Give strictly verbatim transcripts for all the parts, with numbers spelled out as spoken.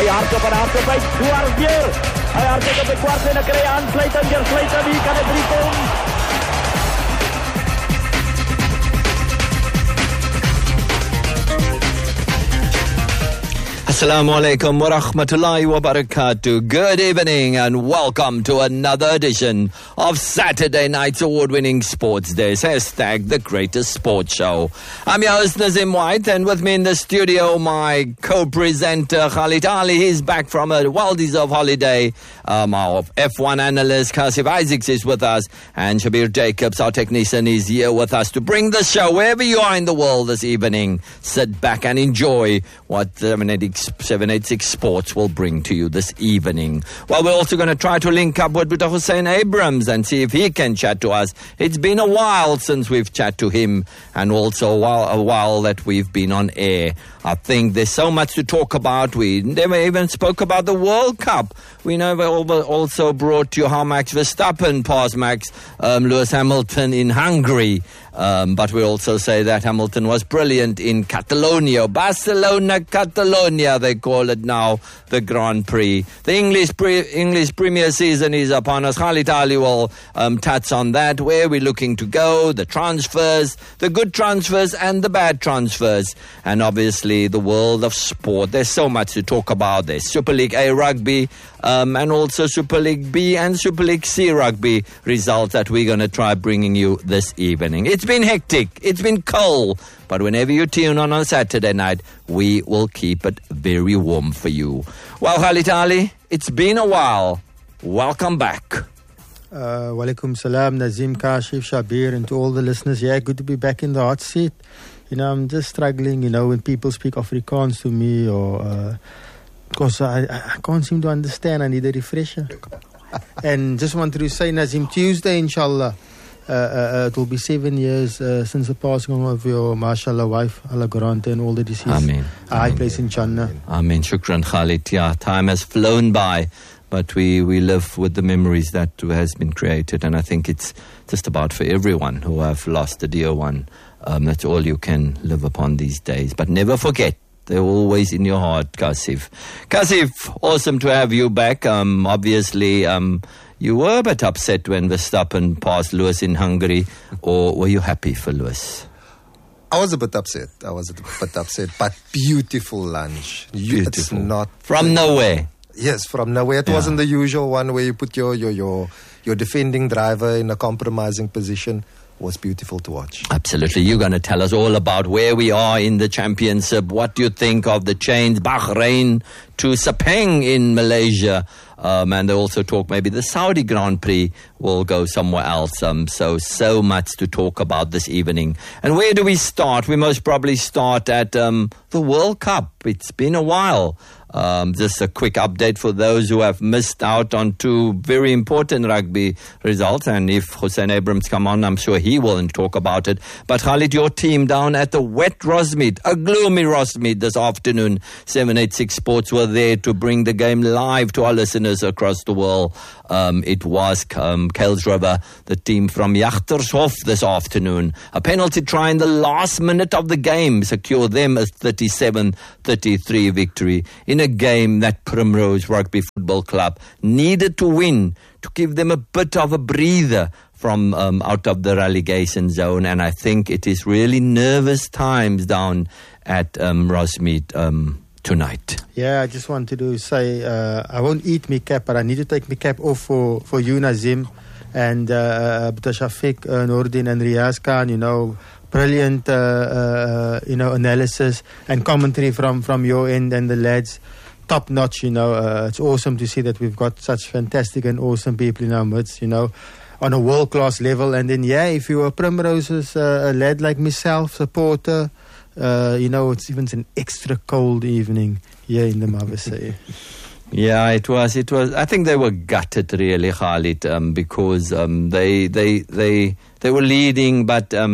Hy hardloop en hardloop by Duarte weer. Hy hardloop op die kwart en hy kry aansluiting, deur sluiting, hier kan hy drie kom. Assalamu alaikum wa rahmatullahi wa barakatuh. Good evening and welcome to another edition of Saturday Night's award-winning Sports Days. Hashtag the greatest sports show. I'm your host Nazim White, and with me in the studio, my co-presenter Khalid Ali. He's back from a well-deserved holiday. Um, our F one analyst Kasif Isaacs is with us, and Shabir Jacobs, our technician, is here with us to bring the show wherever you are in the world this evening. Sit back and enjoy what seven eighty-six Sports will bring to you this evening. Well, we're also going to try to link up with Doctor Hussein Abrams and see if he can chat to us. It's been a while since we've chatted to him, and also a while, a while that we've been on air. I think there's so much to talk about. We never even spoke about the World Cup. We never also brought you how Max Verstappen passed Max um, Lewis Hamilton in Hungary. Um, but we also say that Hamilton was brilliant in Catalonia. Barcelona, Catalonia, they call it now, the Grand Prix. The English pre- English Premier season is upon us. Khalid Ali will um, touch on that, where we're looking to go, the transfers, the good transfers and the bad transfers. And obviously the world of sport. There's so much to talk about. There's Super League A rugby, um, and also Super League B and Super League C rugby results that we're going to try bringing you this evening. It's been hectic. It's been cold. But whenever you tune on on Saturday night, we will keep it very warm for you. Well, Khalid Ali, it's been a while. Welcome back. Uh, Walaikum salam, Nazim, Kashif, Shabir, and to all the listeners. Yeah, good to be back in the hot seat. You know, I'm just struggling, you know, when people speak Afrikaans to me, or uh, because I, I can't seem to understand. I need a refresher. And just wanted to say, Nazim, Tuesday, inshallah, uh, uh, it will be seven years uh, since the passing of your, mashallah, wife, Allah Grant, and all the deceased. Amen. High place in Jannah. Amen. Shukran, Khalid. Yeah, time has flown by, but we, we live with the memories that has been created, and I think it's just about for everyone who have lost a dear one. Um, that's all you can live upon these days. But never forget, they're always in your heart, Kasif. Kasif, awesome to have you back. Um, obviously, um, you were a bit upset when Verstappen passed Lewis in Hungary, or were you happy for Lewis? I was a bit upset. I was a bit upset, but beautiful lunch. Beautiful. It's not from nowhere. Yes, from nowhere. It yeah. wasn't the usual one where you put your, your, your, your defending driver in a compromising position. Was beautiful to watch. Absolutely. You're going to tell us all about where we are in the championship. What do you think of the change, Bahrain to Sepang in Malaysia? Um, and they also talk maybe the Saudi Grand Prix will go somewhere else. Um, so, so much to talk about this evening. And where do we start? We most probably start at um, the World Cup. It's been a while. Um, just a quick update for those who have missed out on two very important rugby results. And if Hussein Abrams come on, I'm sure he will talk about it. But Khalid, your team down at the wet Rossmead, a gloomy Rossmead this afternoon. seven eighty-six Sports were there to bring the game live to our listeners across the world. Um, it was um, Kuilsriver, the team from Jachtershof this afternoon. A penalty try in the last minute of the game secured them a thirty-seven thirty-three victory in a game that Primrose Rugby Football Club needed to win to give them a bit of a breather from um, out of the relegation zone. And I think it is really nervous times down at um, Rossmead um, tonight. Yeah, I just wanted to say uh, I won't eat my cap, but I need to take my cap off for, for you, Nazim, and uh, Shafiq, uh, Nordin and Riaz Khan, you know, brilliant uh, uh, you know, analysis and commentary from, from your end and the lads. Top notch, you know. Uh, it's awesome to see that we've got such fantastic and awesome people in our midst, you know, on a world-class level. And then, yeah, if you're a Primrose's uh, a lad like myself, supporter, uh, you know, it's even an extra cold evening here in the Mavasay. Yeah, it was. It was. I think they were gutted, really, Khalid, um, because um, they they they they were leading, but um,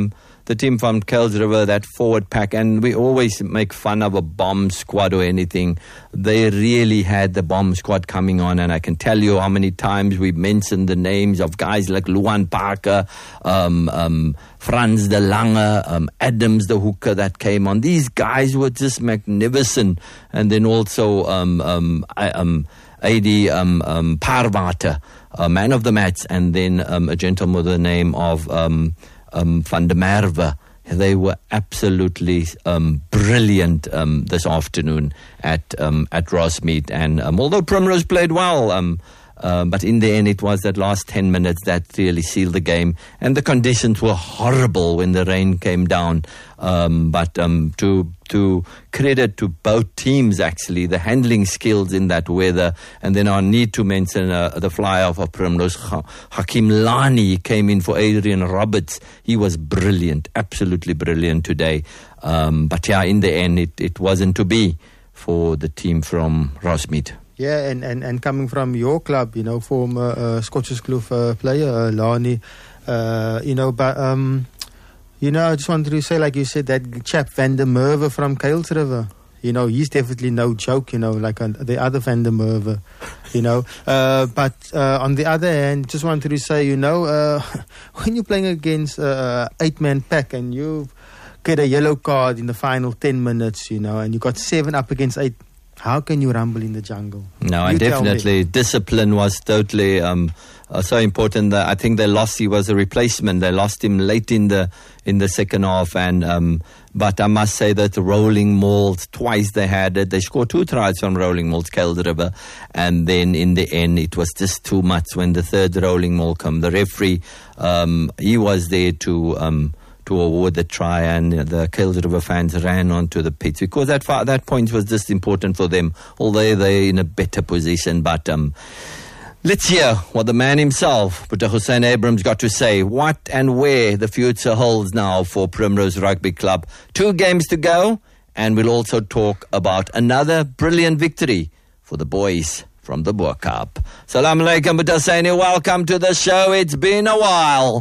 the team from Kuils River, that forward pack, and we always make fun of a bomb squad or anything. They really had the bomb squad coming on, and I can tell you how many times we mentioned the names of guys like Luan Parker, um, um, Franz de Lange, um, Adams the hooker that came on. These guys were just magnificent. And then also um, um, I, um, A D um, um, Parwater, a man of the match, and then um, a gentleman with the name of um, um, Van der Merwe. They were absolutely um, brilliant um, this afternoon at um, at Rossmead. And um, although Primrose played well, um, uh, but in the end it was that last ten minutes that really sealed the game. And the conditions were horrible when the rain came down. Um, but um, to to credit to both teams, actually, the handling skills in that weather. And then I need to mention uh, the fly-off of Primrose. Ha- Hakim Lani came in for Adrian Roberts. He was brilliant, absolutely brilliant today. Um, but yeah, in the end, it, it wasn't to be for the team from Rossmead. Yeah, and, and, and coming from your club, you know, former uh, Scottish Kloof uh, player, uh, Lani, uh, you know, but... Um, You know, I just wanted to say, like you said, that chap Van der Merwe from Kuils River, you know, he's definitely no joke, you know, like uh, the other Van der Merwe, you know. Uh, but uh, on the other hand, just wanted to say, you know, uh, when you're playing against uh, eight-man pack and you get a yellow card in the final ten minutes, you know, and you got seven up against eight, how can you rumble in the jungle? No, you and definitely discipline was totally um, uh, so important that I think they lost. He was a replacement. They lost him late in the in the second half, and um, but I must say that the Rolling Malls, twice they had it. They scored two tries from Rolling Malls, Kuils River, and then in the end it was just too much when the third Rolling Mall came. The referee, um, he was there to. Um, to award the try, and the Kuils River fans ran onto the pitch because that far, that point was just important for them, although they're in a better position. But um, let's hear what the man himself, Boeta Hussein Abrams, got to say, what and where the future holds now for Primrose Rugby Club. Two games to go, and we'll also talk about another brilliant victory for the boys from the Boer Cup. Salam alaikum, Boeta Hussein, welcome to the show. It's been a while.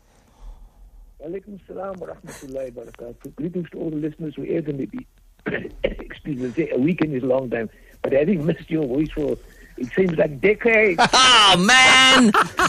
Alaikum salam wa rahmatullahi wa barakatuh. Greetings to all the listeners who aired me be. Excuse me, a weekend is a long time, but having missed your voice for, it seems like decades. Oh, man!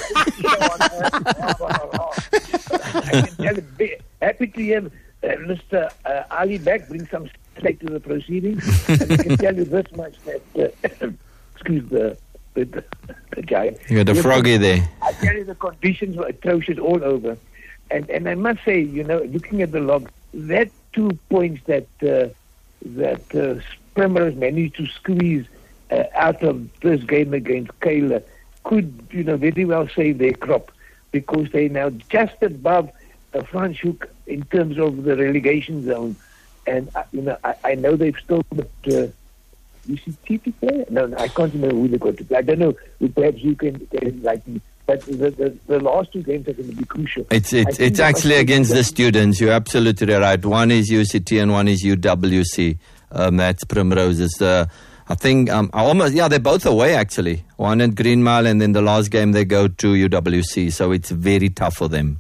I can tell you, happy to have uh, Mister Uh, Ali back, bring some straight to the proceedings. And I can tell you this much, that, uh, excuse the, the, the guy. You got the froggy there. I tell you, the conditions were atrocious all over. And and I must say, you know, looking at the log, that two points that uh, that uh, Primrose managed to squeeze uh, out of this game against Kayla could, you know, very well save their crop, because they're now just above uh, Franschhoek in terms of the relegation zone. And, uh, you know, I, I know they've still got uh, U C T to play? No, no, I can't remember who they got to play. I don't know. Perhaps you can, can like me. But the, the, the last two games are going to be crucial. It's it's, it's actually against the students. You're absolutely right. One is U C T and one is U W C. Um, that's Primrose's. Uh, I think um, almost yeah, they're both away actually. One at Green Mile, and then the last game they go to U W C. So it's very tough for them.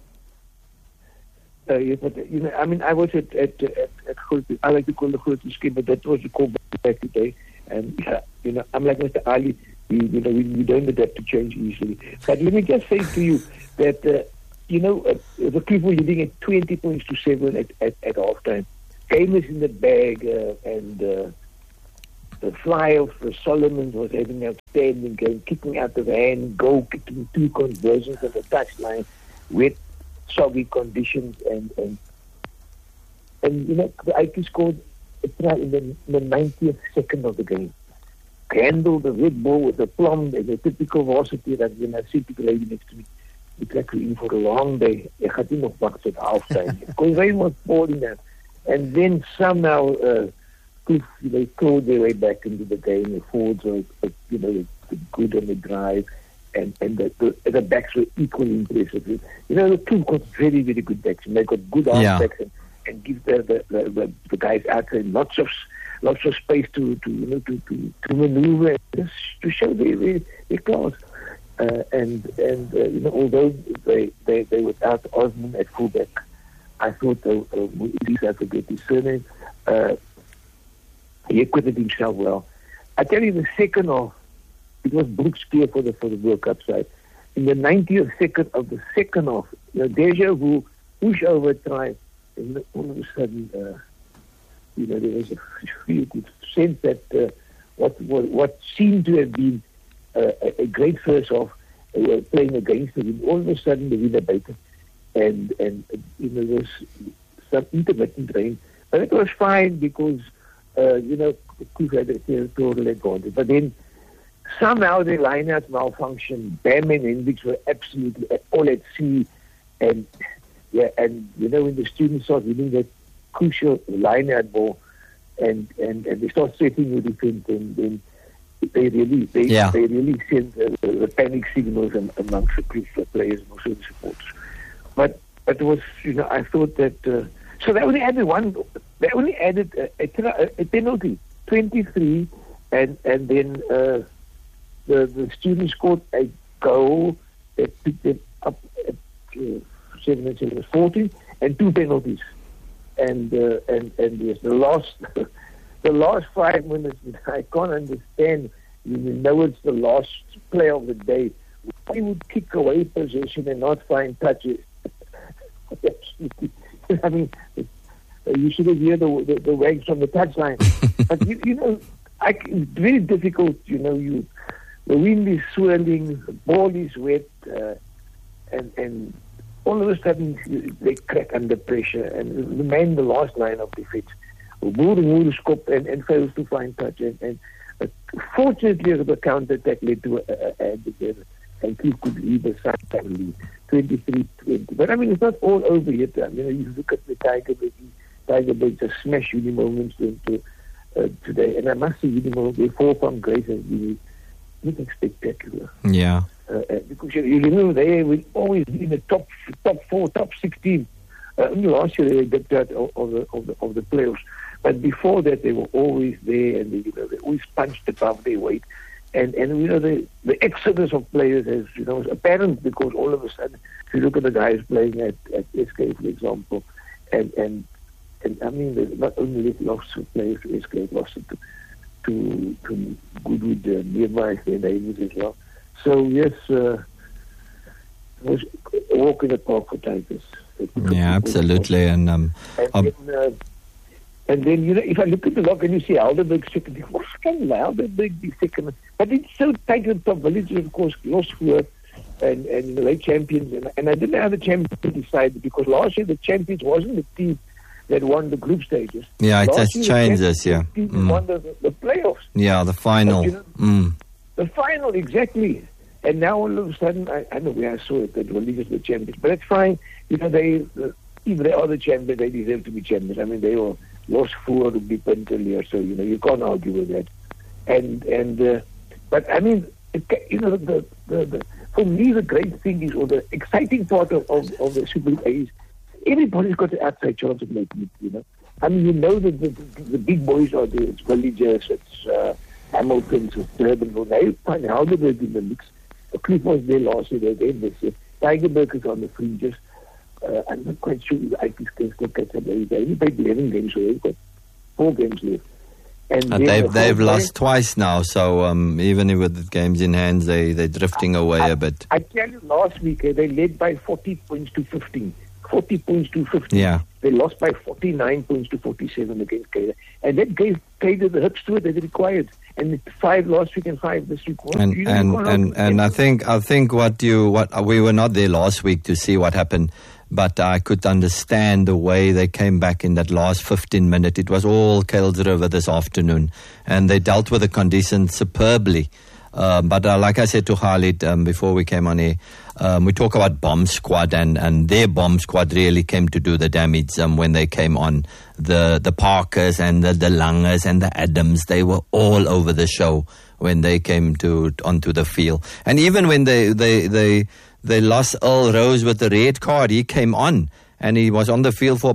Uh, yeah, but you know, I mean, I was at at, at, at I like to call the Grote scheme, but that was the call back today. And yeah, you know, I'm like Mister Ali. We, you know, we, we don't adapt to change easily. But let me just say to you that, uh, you know, uh, the Kloof were leading at twenty points to seven at, at, at halftime. Game is in the bag, uh, and uh, the fly of uh, Solomon was having an outstanding game, kicking out of hand, goal, kicking two conversions at the touchline, wet, soggy conditions, and, and, and you know, the I T scored a try in the, in the ninetieth second of the game. Handled the red ball with a plum and a typical varsity that when I see the lady next to me, it's like we're in for a long day. I had enough bucks at half time because rain was falling out. And then somehow uh, they clawed their way back into the game. The forwards were, you know, good on the drive, and, and the, the, the backs were equally impressive. You know, the two got very, very good backs, and they got good arm yeah. backs and, and give the, the, the, the, the guys out there lots of lots of space to, to you know to, to, to maneuver and just to show their their, their class. Uh, and and uh, you know, although they, they they without Osman at fullback, I thought uh, uh, Moise, I forget his surname, uh, he acquitted himself well. I tell you, the second half, it was Brooks' gear for the for the World Cup side. In the ninetieth second of the second half, you know, Deja Vu push over try, and all of a sudden, uh, you know, there was a you could sense that uh, what, what what seemed to have been uh, a, a great first half, uh, playing against the wind. All of a sudden, the wind abated, and and uh, you know, there was some intermittent rain, but it was fine because uh, you know, Cook had a territorial advantage. But then somehow the lineouts malfunctioned. Bam and Hendricks were absolutely all at sea, and yeah, and you know, when the students start winning that crucial lineout ball, and, and, and they start setting the defense, and then they really they, yeah. they really send the, the, the panic signals amongst the group of players and also the supporters. But but it was, you know, I thought that uh, so they only added one. They only added a, a, a penalty, twenty-three, and and then uh, the the students scored a goal that picked them up at uh, seven and seven, fourteen, and two penalties, and uh, and and yes, the last the last five minutes. I can't understand. You know, it's the last play of the day. Why would kick away possession and not find touches? I mean, you should have heard the, the, the wags from the touchline. But, you, you know, I, it's very difficult, you know, you the wind is swirling, the ball is wet, uh, and, and all of a sudden you, they crack under pressure. And the man, the last line of defense, Boer Moerskop and, and fails to find touch. And, and uh, fortunately, the counter-attack led to a, a, a and Cliff could lead the side family twenty-three twenty. But I mean, it's not all over yet. I mean, you look at the Tiger Bird, Tiger Bird just smash Uni Moments into uh, today. And I must say, Uni Moments, their fall from grace has been nothing spectacular. Yeah. Uh, because you, you remember, they will always be in the top top four, top sixteen. Uh, only last year they did that of, of, the, of, the, of the playoffs. But before that, they were always there, and they, you know, they always punched above their weight. And, and you know, the, the exodus of players is, you know, apparent because all of a sudden, if you look at the guys playing at, at S K, for example, and, and, and I mean, they not only lost players to S K, lost it to, to, to Goodwood, uh, nearby their neighbors as well. So, yes, uh, it was a walk in the park for Tigers. Yeah, absolutely. And, um, and um, then, uh, And then, you know, if I look at the log and you see Helderberg second, what can Helderberg be second? But it's so tight at the top. Village, of course, lost for and, and you know, they champions. And, and I didn't know how the champions decided because last year the champions wasn't the team that won the group stages. Yeah, it last has changed this year. The team Mm. won the, the playoffs. Yeah, the final. But, you know, mm. The final, exactly. And now all of a sudden, I, I know where I saw it, that Village is the champions. But it's fine. You know, they, uh, if they are the champions, they deserve to be champions. I mean, they were lost four to be earlier, so you know you can't argue with that. And and uh, but I mean, it, you know, the, the the for me the great thing is, or the exciting part of, of, of the Super League is, everybody's got an outside chance of making it. You know, I mean, you know that the, the, the big boys are there. It's Villagers, it's uh, Hamiltons, it's Durban. They find Helderberg in the mix. The Cliff was there last year. They're there this year. Tigerberg is on the fringes. Uh, I'm not quite sure if I can still catch up. They only played eleven games, so they've got four games left. And, and they've the they've play, lost twice now, so um, even with the games in hand, they they're drifting away I, a bit. I tell you, last week uh, they led by forty points to fifteen. Forty points to fifteen. Yeah. They lost by forty-nine points to forty-seven against Cater, and that gave Cater the hips to it that it required. And five last week and five this week. Well, And you know, and you and, and I think I think what you what we were not there last week to see what happened. But I could understand the way they came back in that last fifteen minutes. It was all Kales River this afternoon. And they dealt with the conditions superbly. Uh, but uh, like I said to Khalid um, before we came on here, um, we talk about bomb squad. And, and their bomb squad really came to do the damage um, when they came on. The the Parkers and the, the Langers and the Adams, they were all over the show when they came to onto the field. And even when they... they, they They lost Earl Rose with the red card. He came on and he was on the field for